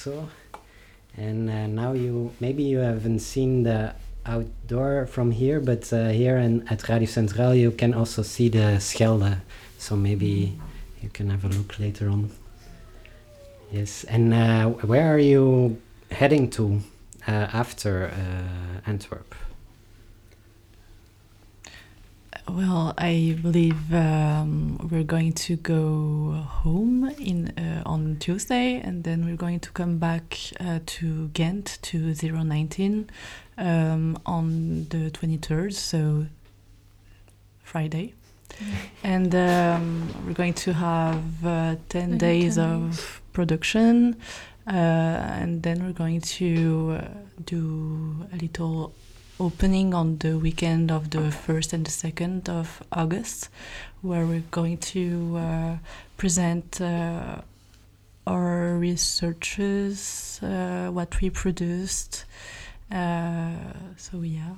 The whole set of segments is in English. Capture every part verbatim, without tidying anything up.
So, and uh, now you maybe you haven't seen the outdoor from here, but uh, here in, at Radio Centraal you can also see the Schelde. So maybe you can have a look later on. Yes, and uh, where are you heading to uh, after uh, Antwerp? Well, I believe um, we're going to go home in uh, on Tuesday, and then we're going to come back uh, to Ghent to zero nineteen um, on the twenty-third, so Friday. And um, we're going to have uh, ten days of production, uh, and then we're going to uh, do a little opening on the weekend of the first and the second of August, where we're going to uh, present uh, our researches, uh, what we produced. Uh, so yeah.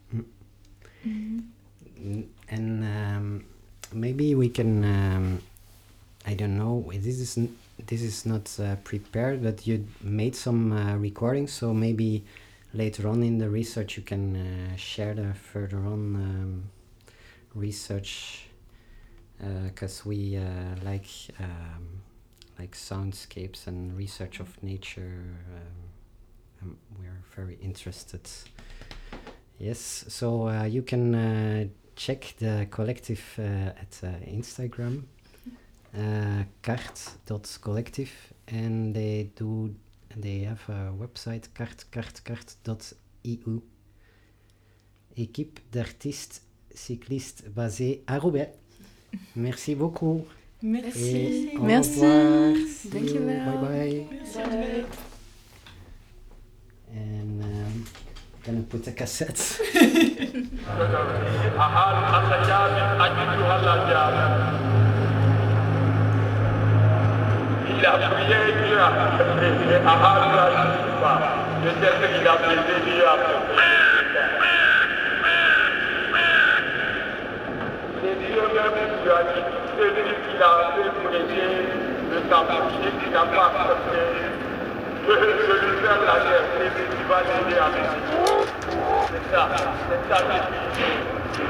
Mm-hmm. And um, maybe we can. Um, I don't know. This is n- this is not uh, prepared, but you made some uh, recordings, so maybe later on in the research you can uh, share the further on um, research, because uh, we uh, like um, like soundscapes and research of nature. Um, um, we're very interested. Yes, so uh, you can uh, check the collective uh, at uh, Instagram, uh, kaart dot collective, and they do. They have a website, kaart kaart kaart dot I U. Équipe d'artistes cyclistes basée à Roubaix. Merci beaucoup. Merci. Et au Merci. revoir. Dankjewel. Bye bye. Merci. Bye. And um, gonna put a cassette. Il a prié Dieu et Ahab l'a suivi pas. Peut-être qu'il a baisé Dieu après. C'est Dieu même qui lui a dit, celui qui a fait prêcher de t'approcher, qui n'a pas accepté, je, je lui fais la guerre, et tu vas l'aider avec. C'est ça, c'est ça que je dis.